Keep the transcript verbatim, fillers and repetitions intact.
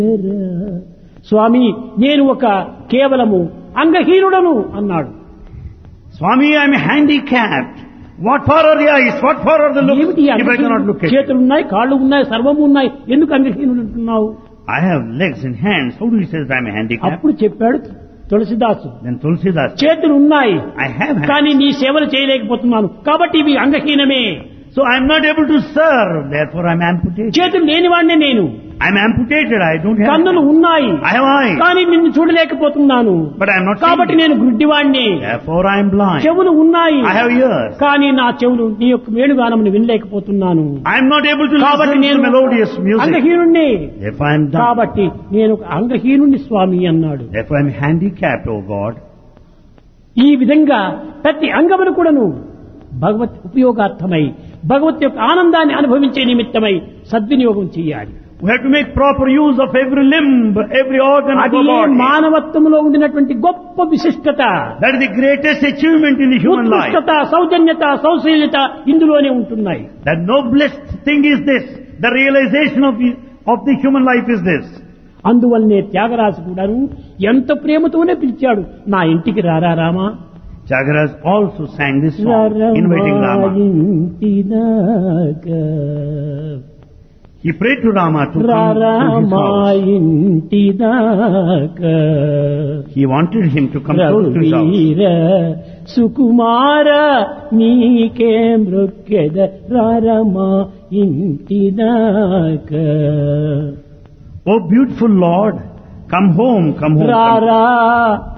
స్వామి నేను ఒక కేవలము అంగహీనుడను అన్నాడు. Swami, I am handicapped. What for are the eyes? What for are the looks? ఏమిటి If I cannot look at you. చేతులు ఉన్నాయి, కాళ్ళు ఉన్నాయి, సర్వము ఉన్నాయి, ఎందుకు అంగహీనుడు అంటున్నావు? I have legs and hands. How do you say that I am handicapped? అప్పుడు చెప్పాడు తులసిదాసు, Then Tulsidas, చేతులు ఉన్నాయి I have hands. కానీ నీ సేవలు చేయలేకపోతున్నాను కాబట్టి ఇవి అంగహీనమే. So I am not able to serve. Therefore I am amputated. చేతులు లేనివాడినే నేను, I am amputated. I don't have కన్నులు hands. ఉన్నాయి I have eyes. కానీ నిన్ను చూడలేకపోతున్నాను But I am not కాబట్టి seeing. నేను గుడ్డివాణ్ణి. Therefore I am blind. చెవులు ఉన్నాయి I have ears. కానీ నా చెవులు నీ యొక్క వేణుగానమును వినలేకపోతున్నాను I am not able to కాబట్టి listen to నేను melodious music. అంగహీనుణ్ణి. Therefore I am dumb. కాబట్టి నేను అంగహీనుణ్ణి స్వామి అన్నాడు. Therefore I am handicapped, O God. ఈ విధంగా ప్రతి అంగమును కూడాను భగవత్ ఉపయోగార్థమై భగవత్ యొక్క ఆనందాన్ని అనుభవించే నిమిత్తమై సద్వినియోగం చేయాలి. We have to make proper use of every limb, every organ of అది our body. మానవత్వంలో ఉండినటువంటి గొప్ప విశిష్టత, That is the greatest achievement in the human life. ఉత్కృష్టత, సౌజన్యత, సౌశీల్యత ఇందులోనే ఉంటున్నాయి. The noblest thing is this. The realization of the, of the human life is this. అందువల్లనే త్యాగరాజు కూడాను ఎంత ప్రేమతోనే పిలిచాడు, నా ఇంటికి రారా Rama. Tyagaraja also sang this song, inviting Rama. He prayed to Rama to come to his house. He wanted him to come close to his house. సుకుమార నీకే మృక్కెద రారమా ఇంటిదాక. Oh beautiful Lord, come home, come home. రారా